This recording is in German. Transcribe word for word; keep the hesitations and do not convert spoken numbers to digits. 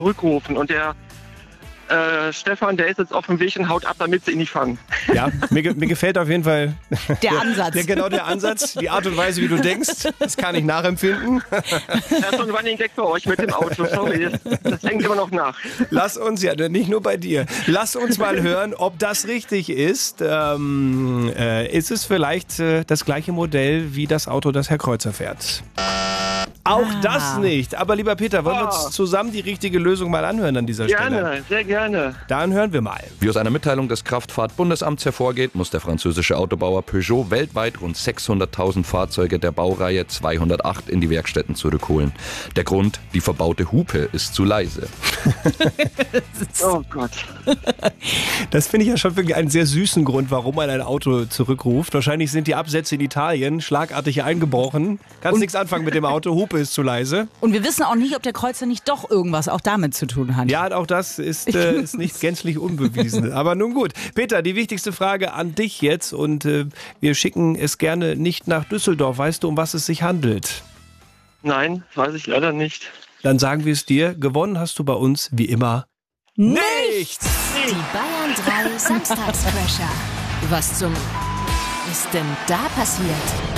zurückrufen. Und der äh, Stefan, der ist jetzt auf dem Weg und haut ab, damit sie ihn nicht fangen. Ja, mir, ge- mir gefällt auf jeden Fall Der Ansatz. Der, genau der Ansatz, die Art und Weise, wie du denkst, das kann ich nachempfinden. Das ist so ein Running Gag für euch mit dem Auto. Sorry, das, das hängt immer noch nach. Lass uns, ja, nicht nur bei dir, lass uns mal hören, ob das richtig ist. Ähm, äh, ist es vielleicht äh, das gleiche Modell wie das Auto, das Herr Kreuzer fährt? Auch Ah. das nicht. Aber lieber Peter, wollen wir Ah. uns zusammen die richtige Lösung mal anhören an dieser Stelle? Gerne, sehr gerne. Dann hören wir mal. Wie aus einer Mitteilung des Kraftfahrtbundesamts hervorgeht, muss der französische Autobauer Peugeot weltweit rund sechshunderttausend Fahrzeuge der Baureihe zweihundertacht in die Werkstätten zurückholen. Der Grund, die verbaute Hupe ist zu leise. Oh Gott. Das finde ich ja schon wirklich einen sehr süßen Grund, warum man ein Auto zurückruft. Wahrscheinlich sind die Absätze in Italien schlagartig eingebrochen. Kannst nichts anfangen mit dem Auto, Hupe ist zu leise. Und wir wissen auch nicht, ob der Kreuzer nicht doch irgendwas auch damit zu tun hat. Ja, auch das ist, äh, ist nicht gänzlich unbewiesen. Aber nun gut. Peter, die wichtigste Frage an dich jetzt. Und äh, wir schicken es gerne nicht nach Düsseldorf. Weißt du, um was es sich handelt? Nein, weiß ich leider nicht. Dann sagen wir es dir. Gewonnen hast du bei uns, wie immer, nichts. Die Bayern drei Samstagscrasher. Was zum ist denn da passiert?